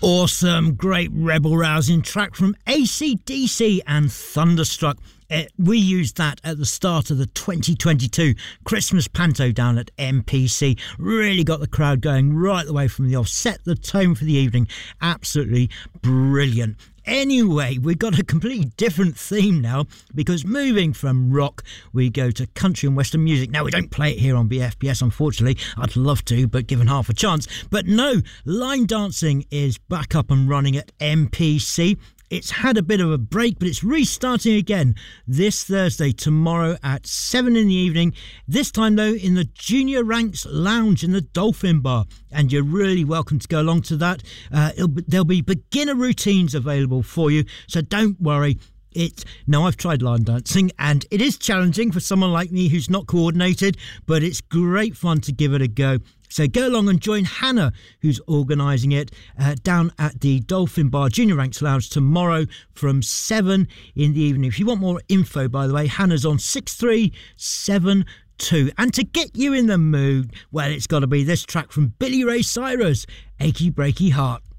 Awesome, great rebel-rousing track from AC/DC and Thunderstruck. We used that at the start of the 2022 Christmas Panto down at MPC. Really got the crowd going right the way from the off, set the tone for the evening. Absolutely brilliant. Anyway, we've got a completely different theme now, because moving from rock, we go to country and western music. Now, we don't play it here on BFBS, unfortunately. I'd love to, but given half a chance. But no, line dancing is back up and running at MPC. It's had a bit of a break, but it's restarting again this Thursday, tomorrow at 7 in the evening. This time, though, in the Junior Ranks Lounge in the Dolphin Bar. And you're really welcome to go along to that. There'll be beginner routines available for you, so don't worry. Now, I've tried line dancing, and it is challenging for someone like me who's not coordinated, but it's great fun to give it a go. So go along and join Hannah, who's organising it, down at the Dolphin Bar Junior Ranks Lounge tomorrow from 7 in the evening. If you want more info, by the way, Hannah's on 6372. And to get you in the mood, well, it's got to be this track from Billy Ray Cyrus, Achy Breaky Heart.